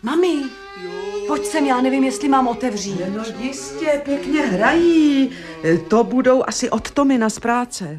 Mami, pojď sem, já nevím, jestli mám otevřít. No jistě, pěkně hrají. To budou asi od Tomina z práce.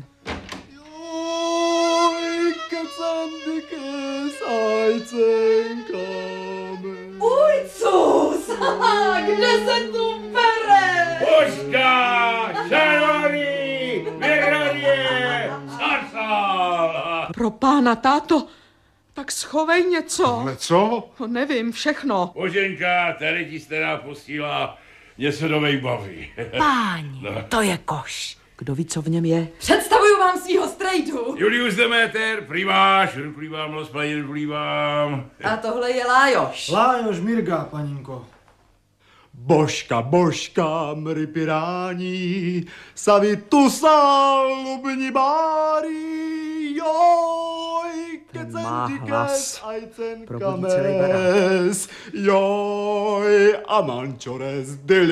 Ujcus, kde se tu bere? Božka, Šarory, Mironie, Sasal. Pro pána, táto, tak schovej něco. Ale co? Nevím, všechno. Boženka, tady ti stará posílá něco do baví. Páni, to je koš. Kdo ví, co v něm je? Představuju vám svýho strejdu. Julius Demeter, primáš, ruplívám, lospladě, ruplívám. A tohle je Lájoš. Lájoš Mirga, paninko. Božka, mry pirání, savi tu salubni bári, joj, Ten má hlas. Probudí celý kames, joj, a mančores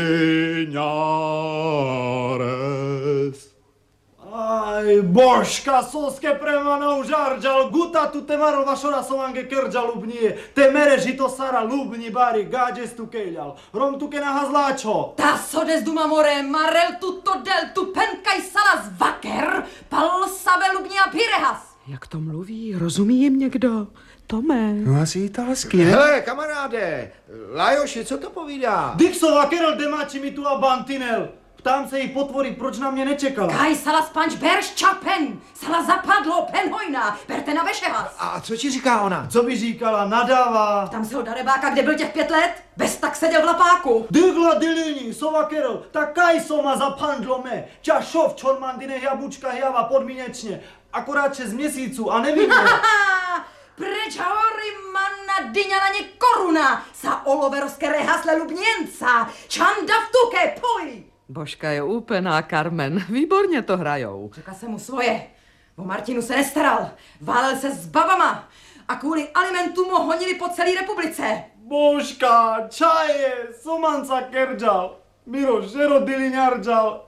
diliňares. Aj, Božka, soske premanou žarđal, guta tu te maro vašora solange krđa lubnije, te mereži to sara lubni bari, gađes tu keljal, rom tu ke nahazláčo. Ta sodes duma more, marel tu del tu penkaj salas vaker, pal save lubnia pirehas. Jak to mluví? Rozumí jim někdo? Tome. No asi italsky, ne? Hele, kamaráde, Lajoši, co to povídá? Dixova kerel demači mi tu a bantinel. Ptám se jí potvory, proč na mě nečekala. Kaj salas panč berš čapen, salas zapadlo penhojna, berte na vešehas. A co ti říká ona? Co by říkala, nadává. Tam se ho darebáka, kde byl těch 5 let, bez tak seděl v lapáku. Dygla dilini, sova kerel, tak kaj soma zapandlo me. Ča šov čormandine jabučka java podmínečně. Akorát 6 měsíců a nevím. Preč hory manna dyňa na ně koruna, sa oloveroske rehasle lubněnca, čanda vtuke, poj! Božka je úplná, Carmen. Výborně to hrajou. Čeká se mu svoje. O Martinu se nestaral. Válel se s babama. A kvůli alimentům ho honili po celé republice. Božka, čaje, somanca kerđal. Miro, žero diliňarđal.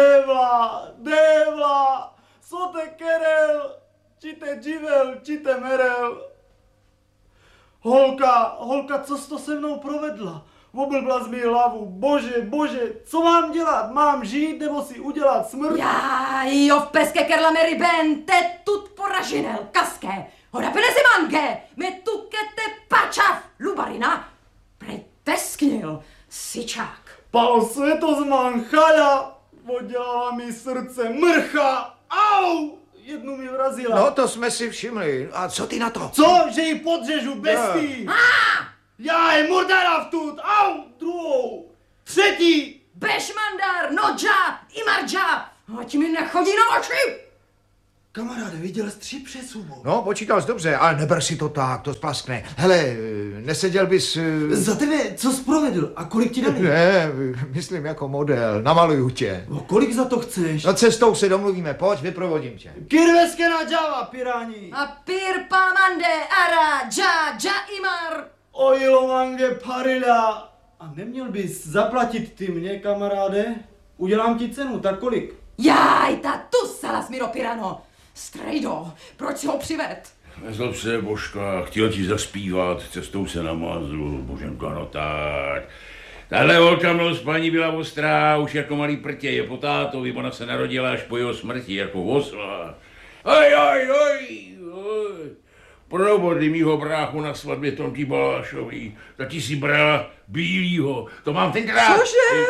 Devla, sote kerel, čite dživel, čite merel. Holka, co jsi to se mnou provedla? Oblbla z mi hlavu. Bože, co mám dělat? Mám žít nebo si udělat smrt? Jo, v peske kerla meri ben, te tut poražinel, kaské. Hoda penezimange, me tukete pačav, lubarina. Prej tesknil, sičák. Pal světozman chala, oddělala mi srdce mrcha. Au! Jednu mi vrazila. No to jsme si všimli. A co ty na to? Co? Že ji podřežu bestii? Já je murdara vtut. Au! Druhou. Třetí. Bešmandar, nodža, imarđa. Ať mi nechodí na oči. Kamaráde, viděl jsi 3 přesubu. No, počítal jsi dobře, ale neber si to tak, to splaskne. Hele, neseděl bys... Za tebe, co jsi provedl a kolik ti dali? Ne, myslím jako model, namaluju tě. No, kolik za to chceš? No cestou se domluvíme, pojď, vyprovodím tě. Kirveske na džava, pirání. A pir pamande, ara, dža, imar. Ojilomange parila. A neměl bys zaplatit ty mě, kamaráde? Udělám ti cenu, tak kolik? Jaj, ta tu salas miro pirano. Strejdo, proč si ho přived? Nezlob se, Božka, chtěl ti zaspívat, cestou se namazl, Boženka, no tak. Tahle holka mnou s paní byla ostrá, už jako malý prtě, je po tátovi, ona se narodila až po jeho smrti, jako osla. Oj. Provody mýho bráchu na svatbě Tomky Balášový, tak ti si brala bílýho, to mám tenkrát. Cože?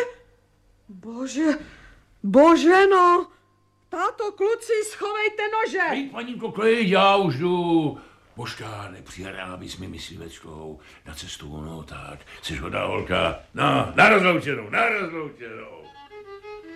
Bože, no. Táto, kluci, schovejte nože. Hej, paninko, klid, já už jdu. Božka, nepřihrá bys mi myslivečkou na cestu, no tak, jsi hodná holka. No, na rozloučenou.